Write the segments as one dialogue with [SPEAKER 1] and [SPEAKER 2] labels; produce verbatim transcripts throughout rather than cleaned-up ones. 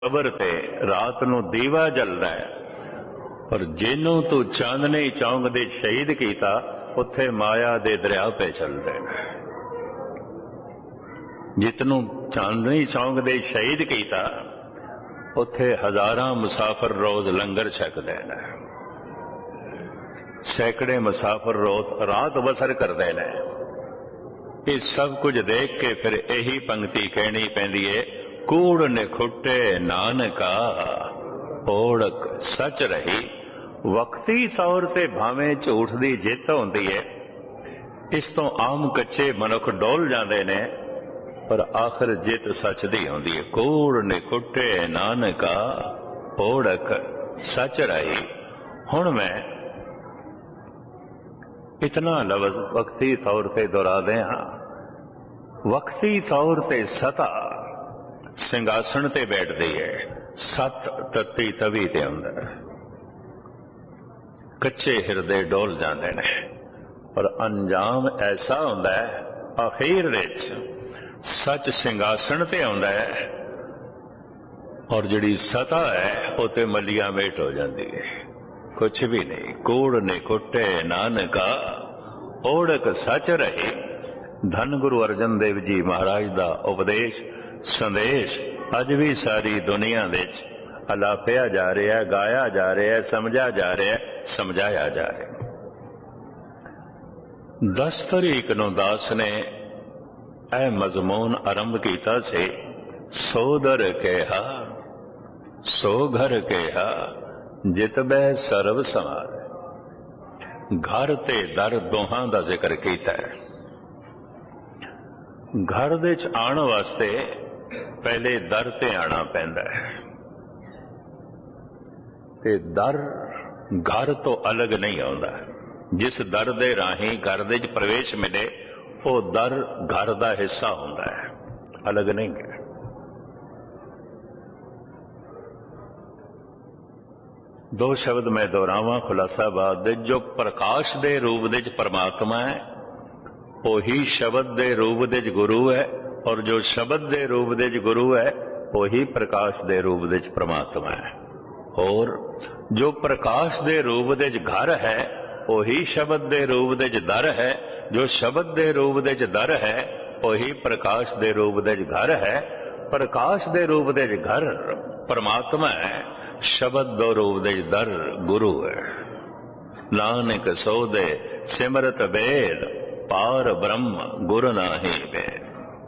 [SPEAKER 1] Cover ते रात नूं दीवा जलदा है, पर जिन्हों तू चांदनी चौंक दे शहीद कीता उत्थे माया दे दरिया पे चलदे ने। जितनों चांदनी चौंक दे शहीद कीता उत्थे हजारां मुसाफिर रोज लंगर छकदे ने, सैकड़े मुसाफिर रोज रात बसर करते हैं। ये सब कुछ देख के फिर यही पंक्ति कहनी पैंदी है, कूड़ निखुटे नानका ओढ़क सच रही। वक्ती तौर ते भावें झूठ की जित होंदी है, इस तो आम कच्चे मनुख डोल जाते ने, पर आखिर जित सच दी होंदी है। कूड़ निखुटे नानका ओढ़क सच रही। हुण मैं इतना लफ्ज वक्ती तौर ते दोहरा दे हाँ। वक्ती तौर ते सता सिंघासन ते बैठती है, सत तत्ती तवी दे अंदर कच्चे हिरदे डोल जाते हैं, पर अंजाम ऐसा होंदा है आखिर विच सच सिंघासन ते आउंदा है, और जिहड़ी सता है वो ते मलिया मेट हो जाती है, कुछ भी नहीं। कूड़ ने कुटे नानका ओढ़क सच रही। धन गुरु अर्जन देव जी महाराज का उपदेश संदेश अज भी सारी दुनिया विच अलापिया जा रहा है, गाया जा रहा है, समझा जा रहा है, समझाया जा रहा है। दस तरीक नूं दास ने यह मजमून आरंभ किया से, सो दर कहा सो घर कहा जित बह सर्व समार। घर ते दर दोहां का जिक्र किया है। घर दे च आण वास्ते पहले दर ते आना पैंदा है, ते दर घर तो अलग नहीं आउंदा। जिस दर दे राही घर दे च प्रवेश मिले वो दर घर का हिस्सा होंदा है, अलग नहीं है। दो शब्द मैं दोहरावां खुलासाबाद दे। जो प्रकाश दे रूप दे परमात्मा है वही शब्द दे रूप दे गुरु है, और जो शब्द दे रूप दे गुरु है वही प्रकाश दे रूप दे परमात्मा है। और जो प्रकाश दे रूप दे घर है वही शब्द दे रूप दे दर है, जो शब्द दे रूप दे दर है वही प्रकाश दे रूप दे घर है। प्रकाश दे रूप दे घर परमात्मा है, शब्द दो रूप दे दर गुरु है। नानक सो दे सिमरत बेद पार ब्रह्म गुरु नाही बेद।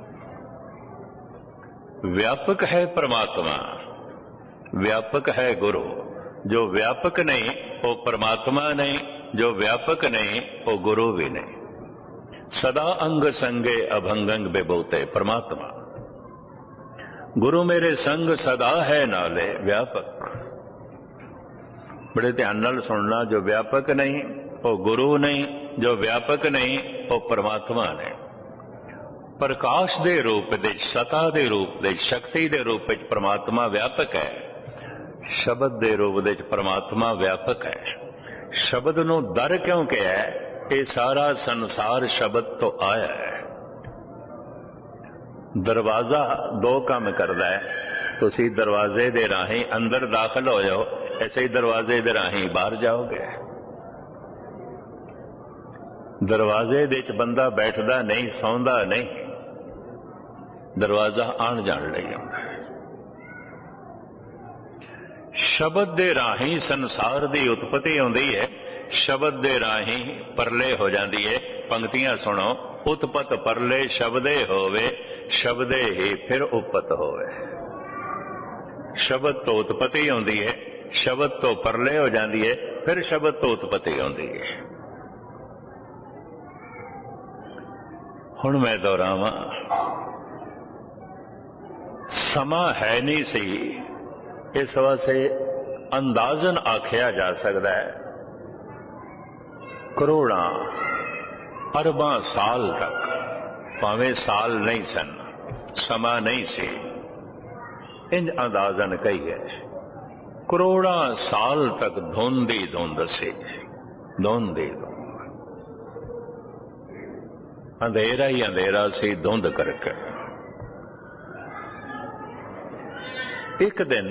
[SPEAKER 1] व्यापक है परमात्मा, व्यापक है गुरु। जो व्यापक नहीं वो परमात्मा नहीं, जो व्यापक नहीं वो गुरु भी नहीं। सदा अंग संगे अभंगंग बेबोते परमात्मा। गुरु मेरे संग सदा है नाले व्यापक। बड़े ध्यान नाल सुनना, जो व्यापक नहीं वो गुरु नहीं, जो व्यापक नहीं वो परमात्मा ने। प्रकाश दे रूप दे, सता दे रूप दे, शक्ति दे रूप में परमात्मा व्यापक है। शब्द दे रूप दे परमात्मा व्यापक है। शब्द नूं दर क्यों कहा है? ये सारा संसार शब्द तो आया है। दरवाजा दो काम करता है। तुसी दरवाजे दे राही अंदर दाखिल हो जाओ, ऐसे ही दरवाजे दे राही बाहर जाओगे। दरवाजे दे च बंदा बैठदा नहीं, सौंदा नहीं, दरवाजा आण जाण लई आउंदा है। शब्द दे राही संसार दी उत्पत्ति होंदी है, शब्द दे राही परले हो जाती है। पंक्तियां सुनो, उत्पत परले शब्दे होवे, शब्दे ही फिर उपत होवे। शब्द तो उत्पत्ति होंदी है, शब्द तो परले हो जाती है, फिर शब्द तो उत्पत्ति होंदी है। हुण मैं दोहरावां, समा है नहीं सी, इस वास्ते अंदाजन आख्या जा सकता है करोड़ा अरबां साल तक, भावें साल नहीं सन, समा नहीं सी, इंज अंदाजन कही है करोड़ा साल तक धुंधी धुंध सी, धुंधी धुंध, अंधेरा ही अंधेरा सी धुंध करके। ਇੱਕ ਦਿਨ